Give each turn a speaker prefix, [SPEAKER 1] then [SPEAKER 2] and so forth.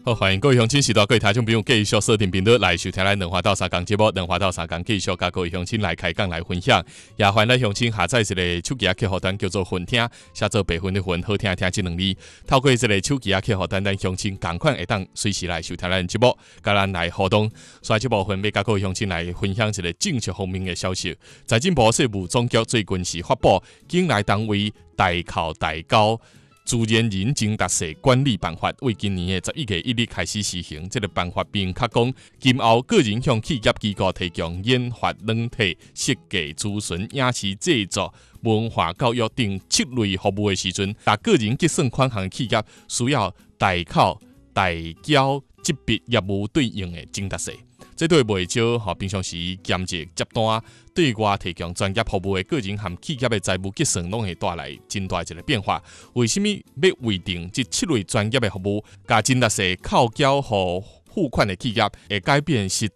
[SPEAKER 1] 好，欢迎各位乡亲、时代各位听众朋友继续锁定频道来收听咱两花到三讲节目，两花到三讲继续甲各位乡亲来开讲来分享。也欢迎咱乡亲下载一个手机客户端叫做分听，写做白分的分，好听听这两字。透过这个手机客户端，咱乡亲同款会当随时来收听咱节目，甲咱来互动。所以这部分要甲各位乡亲来分享一个政策方面的消息。财政部税务总局最近是发布境内单位代扣代交自然人征达税管理办法，为今年的11月1日开始施行。这个办法并确讲，今后个人向企业机构提供研发、软体、设计、咨询、影视制作、文化教育等7类服务的时阵，但个人结算款项企业需要代扣代交这笔业务对应的征达税。这对袂少平常时兼职接单对外提供专业服务的个人和企业的财务结算，拢会带来真大一个变化。为什么要规定这7类专业的服务，甲征达税扣缴和付款的企业会改变实